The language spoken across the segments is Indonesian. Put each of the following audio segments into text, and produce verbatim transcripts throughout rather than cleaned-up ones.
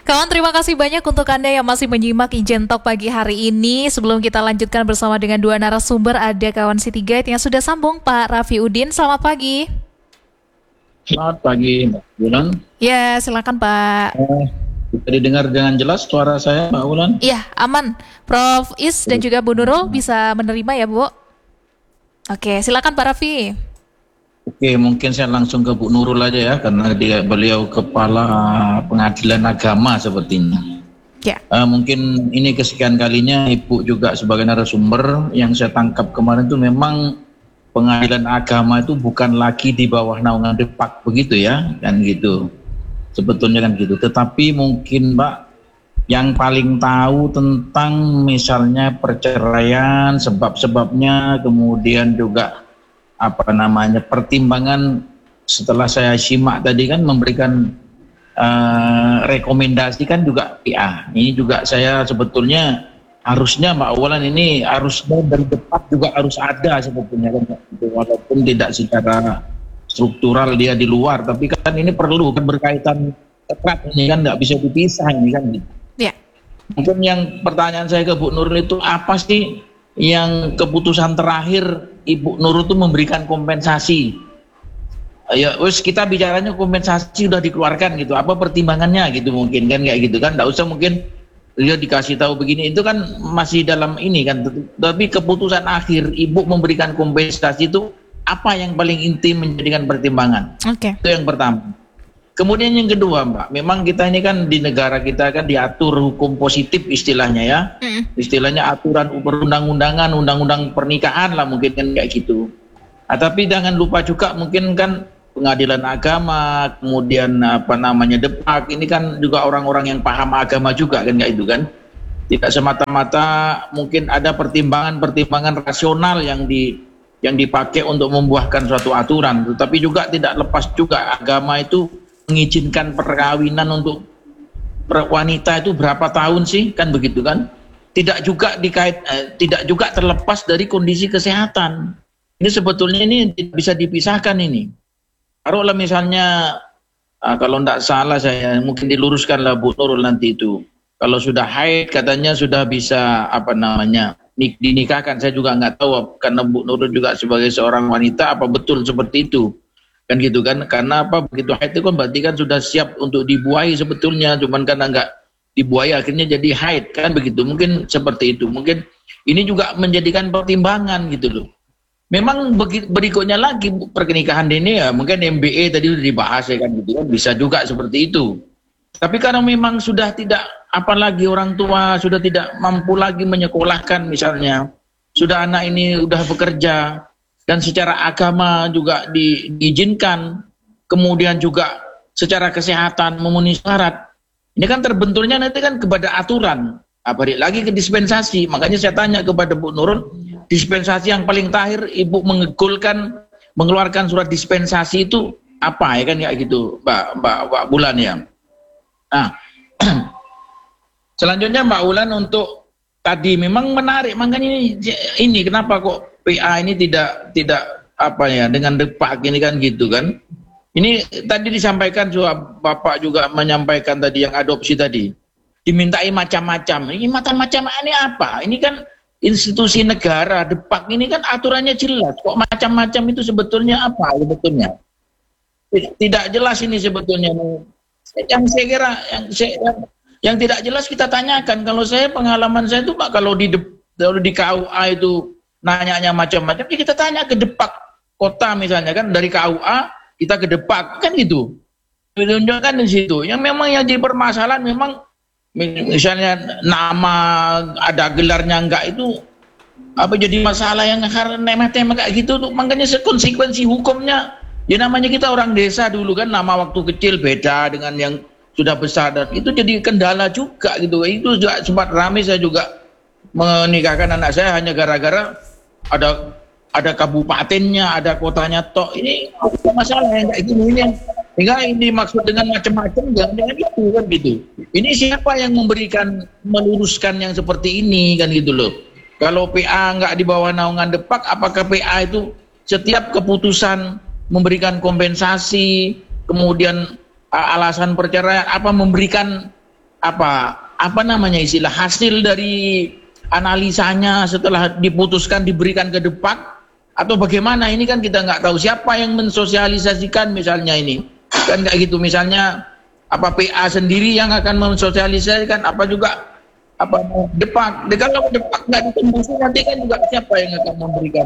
Kawan, terima kasih banyak untuk Anda yang masih menyimak Ijen Talk pagi hari ini. Sebelum kita lanjutkan bersama dengan dua narasumber, ada kawan City Guide yang sudah sambung, Pak Raffi Udin. Selamat pagi. Selamat pagi, Mbak Bulan. Ya, silakan Pak. Eh, bisa didengar dengan jelas suara saya, Mbak Bulan? Iya, aman. Prof Is dan juga Bu Nurul bisa menerima ya, Bu? Oke, silakan Pak Raffi. Oke, mungkin saya langsung ke Bu Nurul aja ya, karena dia beliau kepala pengadilan agama sepertinya. Ya. Uh, mungkin ini kesekian kalinya Ibu juga sebagai narasumber. Yang saya tangkap kemarin itu memang pengadilan agama itu bukan lagi di bawah naungan Depak begitu ya, kan gitu. Sebetulnya kan gitu. Tetapi mungkin Mbak yang paling tahu tentang misalnya perceraian, sebab-sebabnya, kemudian juga apa namanya pertimbangan setelah saya simak tadi kan memberikan uh, rekomendasi kan juga P A. Ini juga saya sebetulnya harusnya Mbak Wulan ini harusnya dari depan juga harus ada sebetulnya kan, walaupun tidak secara struktural dia di luar, tapi kan ini perlu kan berkaitan erat ini kan nggak bisa dipisah ini kan. Ya. Mungkin yang pertanyaan saya ke Bu Nurul itu apa sih yang keputusan terakhir Ibu Nurul itu memberikan kompensasi? Ya wes kita bicaranya kompensasi udah dikeluarkan gitu, apa pertimbangannya gitu mungkin kan kayak gitu kan, nggak usah mungkin dia dikasih tahu begini, itu kan masih dalam ini kan, tapi keputusan akhir Ibu memberikan kompensasi itu apa yang paling inti menjadikan pertimbangan? Oke. Itu yang pertama. Kemudian yang kedua Mbak, memang kita ini kan di negara kita kan diatur hukum positif istilahnya ya, mm. istilahnya aturan perundang-undangan, undang-undang pernikahan lah mungkin kan kayak gitu. Nah, tapi jangan lupa juga mungkin kan pengadilan agama, kemudian apa namanya Depak, ini kan juga orang-orang yang paham agama juga kan kayak itu kan. Tidak semata-mata mungkin ada pertimbangan-pertimbangan rasional yang di yang dipakai untuk membuahkan suatu aturan, tetapi juga tidak lepas juga agama itu mengizinkan perkawinan untuk wanita itu berapa tahun sih kan begitu kan, tidak juga dikait eh, tidak juga terlepas dari kondisi kesehatan. Ini sebetulnya ini bisa dipisahkan ini. Taruhlah misalnya ah, kalau tidak salah saya mungkin diluruskanlah Bu Nurul nanti itu, kalau sudah haid katanya sudah bisa apa namanya nik dinikahkan. Saya juga nggak tahu karena Bu Nurul juga sebagai seorang wanita apa betul seperti itu kan gitu kan, karena apa begitu haid itu kan berarti kan sudah siap untuk dibuahi sebetulnya, cuman karena nggak dibuahi akhirnya jadi haid kan begitu, mungkin seperti itu. Mungkin ini juga menjadikan pertimbangan gitu loh. Memang berikutnya lagi pernikahan ini ya mungkin M B A tadi sudah dibahas ya kan gitu kan, bisa juga seperti itu. Tapi karena memang sudah tidak, apalagi orang tua sudah tidak mampu lagi menyekolahkan misalnya, sudah anak ini sudah bekerja dan secara agama juga di, diizinkan, kemudian juga secara kesehatan memenuhi syarat. Ini kan terbenturnya nanti kan kepada aturan, nah, balik lagi ke dispensasi. Makanya saya tanya kepada Bu Nurul, dispensasi yang paling terakhir Ibu mengegulkan, mengeluarkan surat dispensasi itu apa ya kan kayak gitu Mbak, Mbak, Mbak Bulan ya. Nah, selanjutnya Mbak Wulan untuk tadi memang menarik, makanya ini, ini kenapa kok P A ini tidak tidak apa ya dengan Depak ini kan gitu kan. Ini tadi disampaikan juga Bapak juga menyampaikan tadi yang adopsi tadi dimintai macam-macam. Ini macam-macam ini apa? Ini kan institusi negara, Depak ini kan aturannya jelas. Kok macam-macam itu sebetulnya apa sebetulnya? Tidak jelas ini sebetulnya. Yang saya kira yang saya, yang, yang tidak jelas kita tanyakan. Kalau saya pengalaman saya itu Pak, kalau di kalau di K U A itu nanyanya macam-macam, ya kita tanya ke Depak kota misalnya kan, dari K U A kita ke Depak kan gitu. Menunjukkan di situ. Yang memang yang jadi permasalahan memang misalnya nama ada gelarnya enggak itu apa jadi masalah yang karena tema-tema kayak gitu tuh, makanya konsekuensi hukumnya. Ya namanya kita orang desa dulu kan, nama waktu kecil beda dengan yang sudah besar, dan itu jadi kendala juga gitu. Itu juga sempat ramai, saya juga menikahkan anak saya hanya gara-gara ada ada kabupatennya, ada kotanya tok. Ini ada masalah yang kayak gini ini. Hingga ini maksud dengan macam-macam jangan itu kan gitu. Ini siapa yang memberikan meluruskan yang seperti ini kan gitu loh. Kalau P A nggak di bawah naungan Depak, apakah P A itu setiap keputusan memberikan kompensasi, kemudian uh, alasan perceraian, apa memberikan apa apa namanya istilah hasil dari analisanya setelah diputuskan diberikan ke depan atau bagaimana? Ini kan kita nggak tahu siapa yang mensosialisasikan misalnya ini kan kayak gitu, misalnya apa P A sendiri yang akan mensosialisasikan apa juga apa depan. Kalau depan nggak ditembus nanti kan juga siapa yang akan memberikan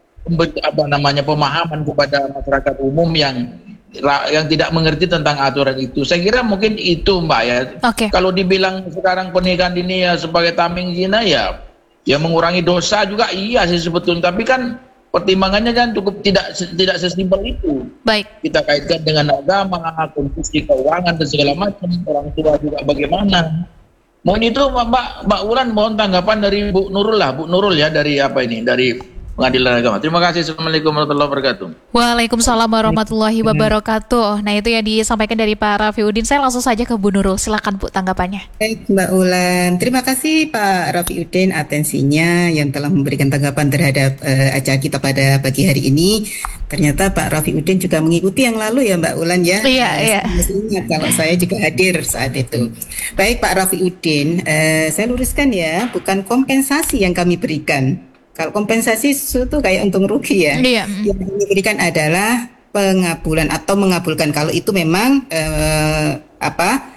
apa namanya pemahaman kepada masyarakat umum yang yang tidak mengerti tentang aturan itu. Saya kira mungkin itu Mbak ya. Okay. Kalau dibilang sekarang pernikahan dini ya sebagai tameng zina ya, ya mengurangi dosa juga iya sih sebetulnya. Tapi kan pertimbangannya kan cukup tidak tidak sesimpel itu. Baik. Kita kaitkan dengan agama, kondisi keuangan dan segala macam. Orang tua juga bagaimana. Mohon itu Mbak Mbak Ulan, mohon tanggapan dari Bu Nurul lah, Bu Nurul ya dari apa ini dari Pengadilan Agama. Terima kasih. Assalamualaikum warahmatullahi wabarakatuh. Waalaikumsalam warahmatullahi wabarakatuh. Nah itu yang disampaikan dari Pak Rafiuddin. Saya langsung saja ke Bu Nurul. Silakan Bu tanggapannya. Baik Mbak Ulan, terima kasih Pak Rafiuddin atensinya yang telah memberikan tanggapan terhadap uh, acara kita pada pagi hari ini. Ternyata Pak Rafiuddin juga mengikuti yang lalu ya Mbak Ulan ya. Iya, uh, iya. Mestinya kalau saya juga hadir saat itu. Baik Pak Rafiuddin, uh, saya luruskan ya, bukan kompensasi yang kami berikan. Kalau kompensasi itu kayak untung rugi ya. Iya. Yang kami berikan adalah pengabulan atau mengabulkan kalau itu memang uh, apa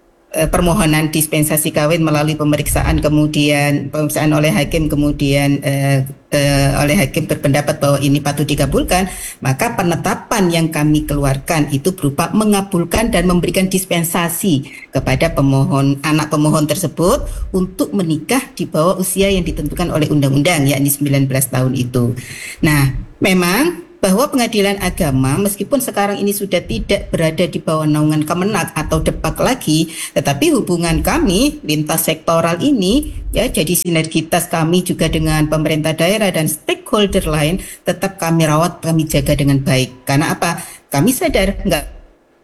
permohonan dispensasi kawin melalui pemeriksaan kemudian pemeriksaan oleh hakim kemudian eh, eh, oleh hakim berpendapat bahwa ini patut dikabulkan, maka penetapan yang kami keluarkan itu berupa mengabulkan dan memberikan dispensasi kepada pemohon anak pemohon tersebut untuk menikah di bawah usia yang ditentukan oleh undang-undang yakni sembilan belas tahun itu. Nah, memang bahwa Pengadilan Agama meskipun sekarang ini sudah tidak berada di bawah naungan Kemenak atau Depak lagi, tetapi hubungan kami lintas sektoral ini ya, jadi sinergitas kami juga dengan pemerintah daerah dan stakeholder lain tetap kami rawat, kami jaga dengan baik. Karena apa? Kami sadar enggak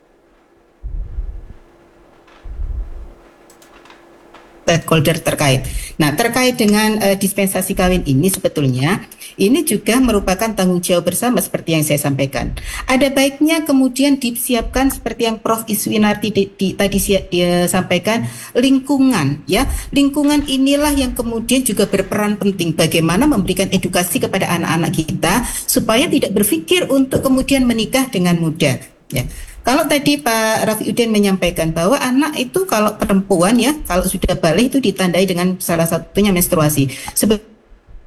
stakeholder terkait. Nah, terkait dengan uh, dispensasi kawin ini sebetulnya ini juga merupakan tanggung jawab bersama seperti yang saya sampaikan. Ada baiknya kemudian disiapkan seperti yang Prof Iswinarti di, di, tadi dia sampaikan lingkungan ya. Lingkungan inilah yang kemudian juga berperan penting bagaimana memberikan edukasi kepada anak-anak kita supaya tidak berpikir untuk kemudian menikah dengan mudah ya. Kalau tadi Pak Rafiuddin menyampaikan bahwa anak itu kalau perempuan ya, kalau sudah balik itu ditandai dengan salah satunya menstruasi. Sebab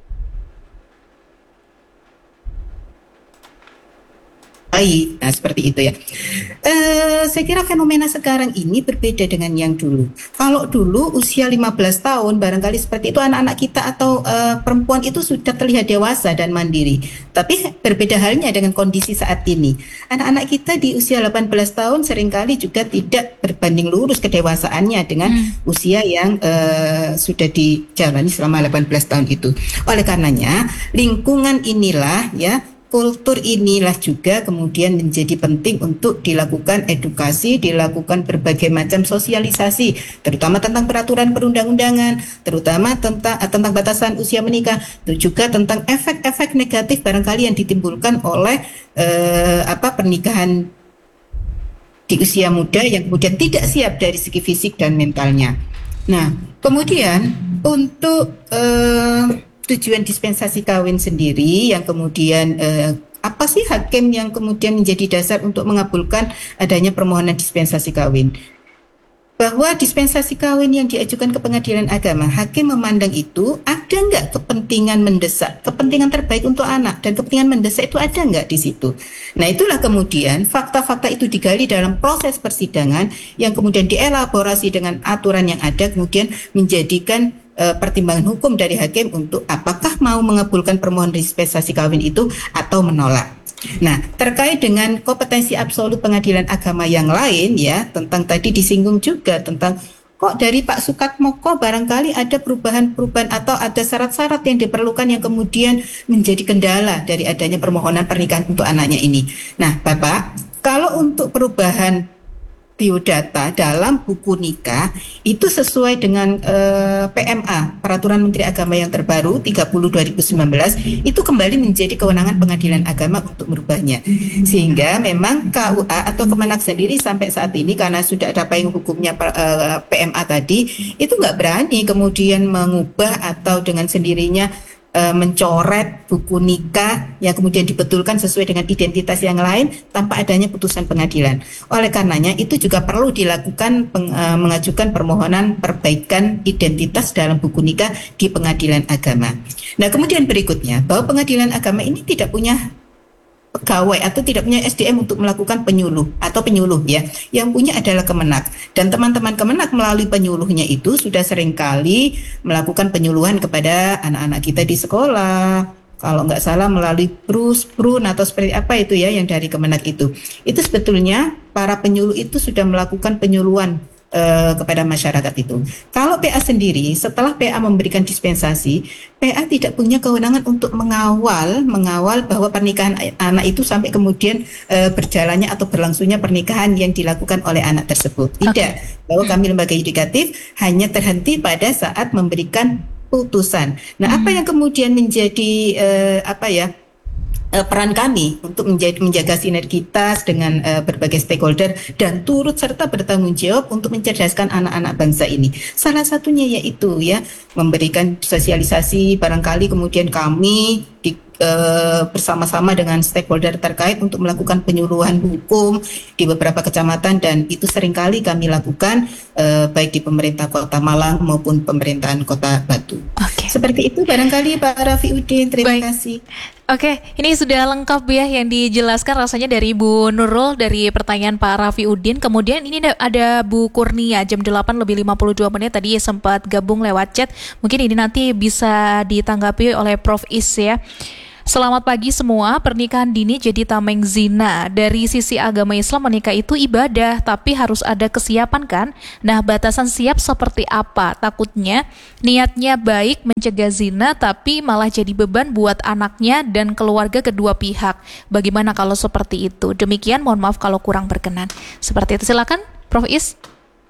baik, nah seperti itu ya. Uh, saya kira fenomena sekarang ini berbeda dengan yang dulu. Kalau dulu usia lima belas tahun barangkali seperti itu anak-anak kita atau uh, perempuan itu sudah terlihat dewasa dan mandiri. Tapi berbeda halnya dengan kondisi saat ini. Anak-anak kita di usia delapan belas tahun seringkali juga tidak berbanding lurus kedewasaannya dengan hmm. usia yang uh, sudah dijalani selama delapan belas tahun itu. Oleh karenanya lingkungan inilah ya, kultur inilah juga kemudian menjadi penting untuk dilakukan edukasi, dilakukan berbagai macam sosialisasi, terutama tentang peraturan perundang-undangan, terutama tentang tentang batasan usia menikah, itu juga tentang efek-efek negatif barangkali yang ditimbulkan oleh eh, apa pernikahan di usia muda yang kemudian tidak siap dari segi fisik dan mentalnya. Nah, kemudian untuk eh, tujuan dispensasi kawin sendiri yang kemudian eh, apa sih hakim yang kemudian menjadi dasar untuk mengabulkan adanya permohonan dispensasi kawin? Bahwa dispensasi kawin yang diajukan ke Pengadilan Agama, hakim memandang itu ada nggak kepentingan mendesak, kepentingan terbaik untuk anak, dan kepentingan mendesak itu ada nggak di situ. Nah itulah kemudian fakta-fakta itu digali dalam proses persidangan yang kemudian dielaborasi dengan aturan yang ada, kemudian menjadikan uh, pertimbangan hukum dari hakim untuk apakah mau mengabulkan permohonan dispensasi kawin itu atau menolak. Nah, terkait dengan kompetensi absolut Pengadilan Agama yang lain ya, tentang tadi disinggung juga tentang kok dari Pak Sukatmoko barangkali ada perubahan-perubahan atau ada syarat-syarat yang diperlukan yang kemudian menjadi kendala dari adanya permohonan pernikahan untuk anaknya ini. Nah, Bapak, kalau untuk perubahan biodata dalam buku nikah itu sesuai dengan uh, P M A, Peraturan Menteri Agama yang terbaru tiga puluh dua ribu sembilan belas, itu kembali menjadi kewenangan Pengadilan Agama untuk merubahnya. Sehingga memang K U A atau Kemenak sendiri sampai saat ini karena sudah ada payung hukumnya uh, P M A tadi, itu nggak berani kemudian mengubah atau dengan sendirinya mencoret buku nikah yang kemudian dibetulkan sesuai dengan identitas yang lain tanpa adanya putusan pengadilan. Oleh karenanya itu juga perlu dilakukan peng, uh, mengajukan permohonan perbaikan identitas dalam buku nikah di Pengadilan Agama. Nah, kemudian berikutnya bahwa Pengadilan Agama ini tidak punya pegawai atau tidak punya S D M untuk melakukan penyuluh atau penyuluh ya. Yang punya adalah Kemenak, dan teman-teman Kemenak melalui penyuluhnya itu sudah seringkali melakukan penyuluhan kepada anak-anak kita di sekolah. Kalau nggak salah melalui Prus, Prun atau seperti apa itu ya yang dari Kemenak itu. Itu sebetulnya para penyuluh itu sudah melakukan penyuluhan Uh, kepada masyarakat itu. Kalau P A sendiri, setelah P A memberikan dispensasi, P A tidak punya kewenangan untuk mengawal mengawal bahwa pernikahan anak itu sampai kemudian uh, berjalannya atau berlangsungnya pernikahan yang dilakukan oleh anak tersebut. Tidak. Okay. Bahwa kami lembaga yudikatif hanya terhenti pada saat memberikan putusan. Nah, hmm. apa yang kemudian menjadi uh, apa ya? peran kami untuk menjadi, menjaga sinergitas dengan uh, berbagai stakeholder dan turut serta bertanggung jawab untuk mencerdaskan anak-anak bangsa ini. Salah satunya yaitu ya memberikan sosialisasi, barangkali kemudian kami di, uh, bersama-sama dengan stakeholder terkait untuk melakukan penyuluhan hukum di beberapa kecamatan, dan itu seringkali kami lakukan uh, baik di pemerintah Kota Malang maupun pemerintahan Kota Batu. Okay. Seperti itu barangkali Pak Rafiuddin, terima baik. kasih. Oke, ini sudah lengkap ya yang dijelaskan rasanya dari Bu Nurul dari pertanyaan Pak Rafiuddin. Kemudian ini ada Bu Kurnia jam delapan lebih lima puluh dua menit tadi sempat gabung lewat chat. Mungkin ini nanti bisa ditanggapi oleh Prof Is ya. Selamat pagi semua, pernikahan dini jadi tameng zina. Dari sisi agama Islam menikah itu ibadah, tapi harus ada kesiapan kan? Nah, batasan siap seperti apa? Takutnya niatnya baik mencegah zina, tapi malah jadi beban buat anaknya dan keluarga kedua pihak. Bagaimana kalau seperti itu? Demikian, mohon maaf kalau kurang berkenan. Seperti itu, silakan Prof Is.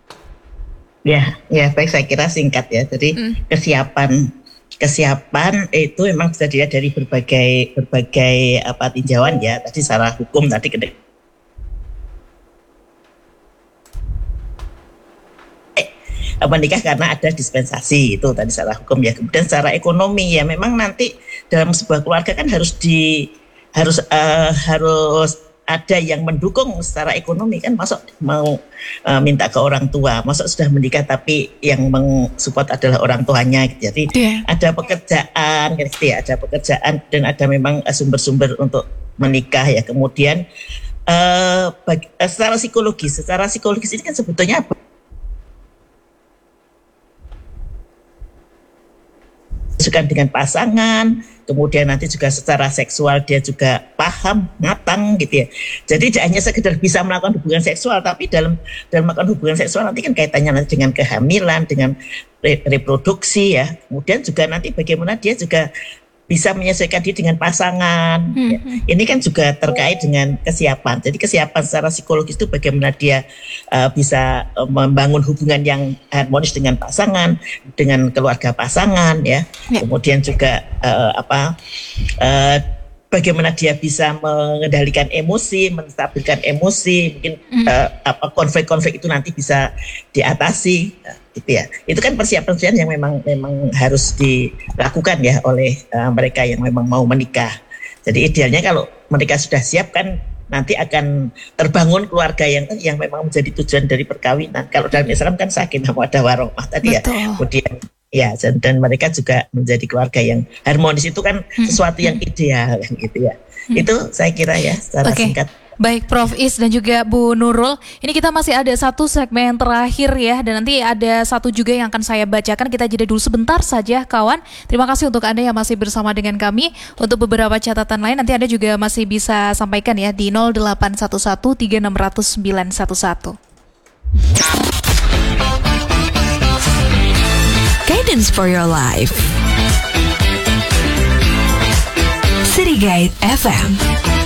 Ya, ya baik, saya kira singkat ya. Jadi hmm. kesiapan Kesiapan itu memang bisa dilihat dari berbagai berbagai apa tinjauan ya. Tadi secara hukum tadi gede. Eh, menikah karena ada dispensasi itu tadi secara hukum ya. Kemudian secara ekonomi ya memang nanti dalam sebuah keluarga kan harus di harus uh, harus ada yang mendukung secara ekonomi kan, masuk mau uh, minta ke orang tua, masuk sudah menikah tapi yang mensupport adalah orang tuanya gitu. Jadi yeah. ada pekerjaan gitu ya, ada pekerjaan dan ada memang uh, sumber-sumber untuk menikah ya. Kemudian uh, bagi, uh, secara psikologis, secara psikologis ini kan sebetulnya apa? Suka dengan pasangan, kemudian nanti juga secara seksual dia juga paham, matang gitu ya. Jadi tidak hanya sekedar bisa melakukan hubungan seksual, tapi dalam dalam melakukan hubungan seksual nanti kan kaitannya nanti dengan kehamilan, dengan re- reproduksi ya. Kemudian juga nanti bagaimana dia juga bisa menyesuaikan diri dengan pasangan. Hmm. Ya. Ini kan juga terkait dengan kesiapan. Jadi kesiapan secara psikologis itu bagaimana dia uh, bisa uh, membangun hubungan yang harmonis dengan pasangan, dengan keluarga pasangan, ya. ya. Kemudian juga uh, apa? Uh, bagaimana dia bisa mengendalikan emosi, menstabilkan emosi, mungkin hmm. uh, apa konflik-konflik itu nanti bisa diatasi. Gitu ya. Itu kan persiapan-persiapan yang memang memang harus dilakukan ya oleh uh, mereka yang memang mau menikah. Jadi idealnya kalau mereka sudah siap kan nanti akan terbangun keluarga yang yang memang menjadi tujuan dari perkawinan. Kalau dalam Islam kan sakinah mawaddah warahmah tadi. Betul. Ya. Kemudian ya dan, dan mereka juga menjadi keluarga yang harmonis, itu kan hmm. sesuatu yang ideal kan gitu ya. Hmm. Itu saya kira ya secara okay. singkat. Baik Prof Is dan juga Bu Nurul, ini kita masih ada satu segmen terakhir ya, dan nanti ada satu juga yang akan saya bacakan. Kita jeda dulu sebentar saja kawan. Terima kasih untuk Anda yang masih bersama dengan kami. Untuk beberapa catatan lain nanti Anda juga masih bisa sampaikan ya di nol delapan satu satu tiga enam nol nol sembilan satu satu. Guidance for your life. City Guide F M.